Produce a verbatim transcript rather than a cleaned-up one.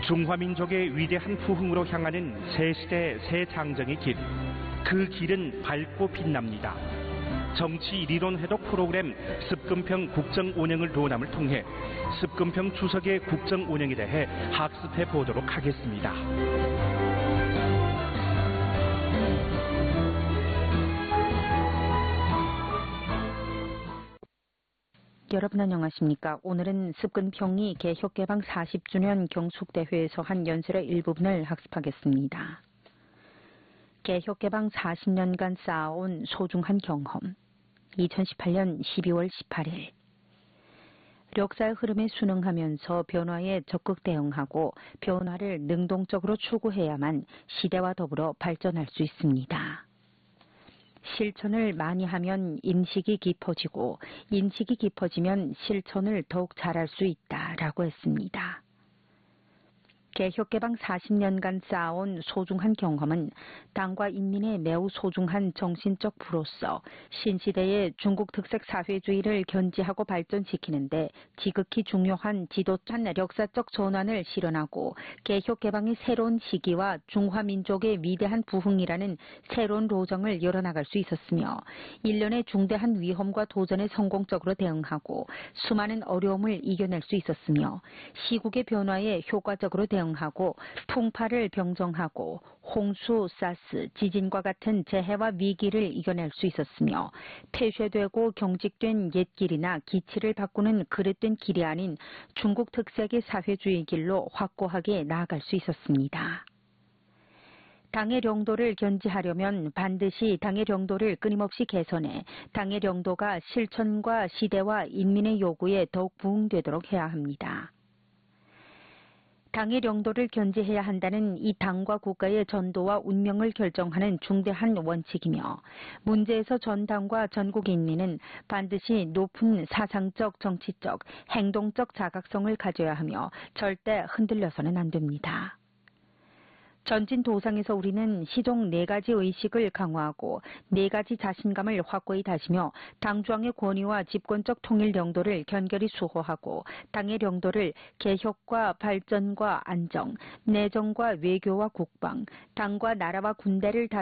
중화민족의 위대한 부흥으로 향하는 새 시대 새 장정의 길. 그 길은 밝고 빛납니다. 정치 리론 해독 프로그램 습근평 국정 운영을 도남을 통해 습근평 주석의 국정 운영에 대해 학습해 보도록 하겠습니다. 여러분 안녕하십니까? 오늘은 습근평이 개혁개방 사십 주년 경축대회에서 한 연설의 일부분을 학습하겠습니다. 개혁개방 사십 년간 쌓아온 소중한 경험. 이천십팔 년 십이월 십팔일. 역사의 흐름에 순응하면서 변화에 적극 대응하고 변화를 능동적으로 추구해야만 시대와 더불어 발전할 수 있습니다. 실천을 많이 하면 인식이 깊어지고 인식이 깊어지면 실천을 더욱 잘할 수 있다라고 했습니다. 개혁개방 사십 년간 쌓아온 소중한 경험은 당과 인민의 매우 소중한 정신적 부로서 신시대의 중국 특색 사회주의를 견지하고 발전시키는 데 지극히 중요한 지도찬 역사적 전환을 실현하고 개혁개방의 새로운 시기와 중화민족의 위대한 부흥이라는 새로운 로정을 열어나갈 수 있었으며 일련의 중대한 위험과 도전에 성공적으로 대응하고 수많은 어려움을 이겨낼 수 있었으며 시국의 변화에 효과적으로 대응하고 하고 풍파를 병정하고 홍수, 사스, 지진과 같은 재해와 위기를 이겨낼 수 있었으며 폐쇄되고 경직된 옛길이나 기치를 바꾸는 그릇된 길이 아닌 중국 특색의 사회주의 길로 확고하게 나아갈 수 있었습니다. 당의 영도를 견지하려면 반드시 당의 영도를 끊임없이 개선해 당의 영도가 실천과 시대와 인민의 요구에 더욱 부응되도록 해야 합니다. 당의 영도를 견지해야 한다는 이 당과 국가의 전도와 운명을 결정하는 중대한 원칙이며 문제에서 전 당과 전국 인민은 반드시 높은 사상적, 정치적, 행동적 자각성을 가져야 하며 절대 흔들려서는 안 됩니다. 전진 도상에서 우리는 시종 네 가지 의식을 강화하고 네 가지 자신감을 확고히 다지며 당중앙의 권위와 집권적 통일 영도를 견결히 수호하고 당의 영도를 개혁과 발전과 안정, 내정과 외교와 국방, 당과 나라와 군대를